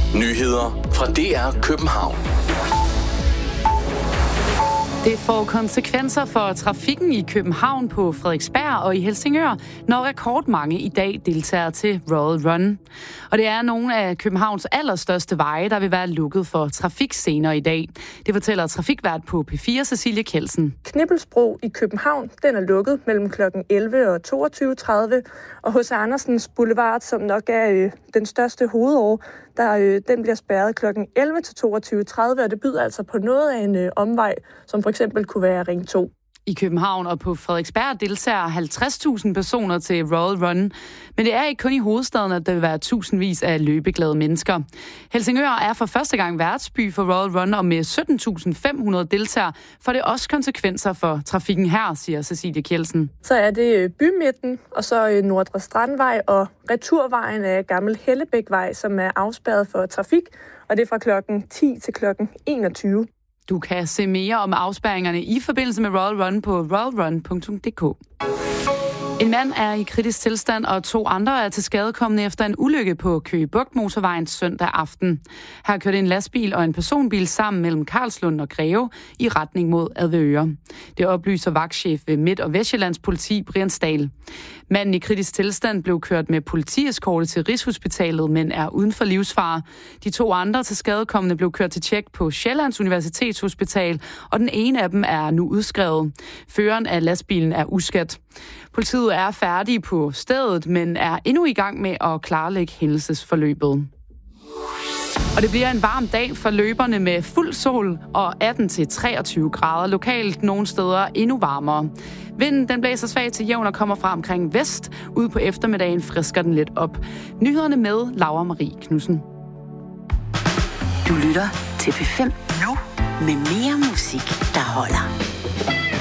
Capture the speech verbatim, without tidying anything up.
Nyheder fra D R København. Det får konsekvenser for trafikken i København, på Frederiksberg og i Helsingør, når rekordmange i dag deltager til Royal Run. Og det er nogle af Københavns allerstørste veje, der vil være lukket for trafik senere i dag. Det fortæller trafikvært på P fire, Cecilie Kjeldsen. Knippelsbro i København, den er lukket mellem klokken elleve og toogtyve tredive, og H C Andersens Boulevard, som nok er øh, den største hovedår, der, øh, den bliver spærret klokken elleve til toogtyve tredive, og det byder altså på noget af en øh, omvej, som for eksempel kunne være Ring to. I København og på Frederiksberg deltager halvtreds tusind personer til Royal Run. Men det er ikke kun i hovedstaden, at der vil være tusindvis af løbeglade mennesker. Helsingør er for første gang værtsby for Royal Run, og med sytten tusind fem hundrede deltagere får det også konsekvenser for trafikken her, siger Cecilie Kjeldsen. Så er det bymidten, og så Nordre Strandvej og returvejen af Gammel Hellebækvej, som er afspærret for trafik, og det er fra klokken ti til klokken enogtyve. Du kan se mere om afspærringerne i forbindelse med Royal Run på royal run punktum d k. En mand er i kritisk tilstand, og to andre er til skadekomne efter en ulykke på Køge Bugt Motorvejen søndag aften. Her kørte en lastbil og en personbil sammen mellem Karlslund og Greve i retning mod Avedøre. Det oplyser vagtchef ved Midt- og Vestjyllands politi, Brian Stahl. Manden i kritisk tilstand blev kørt med politieskorte til Rigshospitalet, men er uden for livsfare. De to andre til skadekomne blev kørt til tjek på Sjællands Universitetshospital, og den ene af dem er nu udskrevet. Føreren af lastbilen er uskadt. Politiet er færdige på stedet, men er endnu i gang med at klarlægge hændelsesforløbet. Og det bliver en varm dag for løberne med fuld sol og atten til treogtyve grader. Lokalt nogle steder endnu varmere. Vinden den blæser svagt til jævn og kommer fra omkring vest. Ude på eftermiddagen frisker den lidt op. Nyhederne med Laura Marie Knudsen. Du lytter til P fem nu med mere musik, der holder.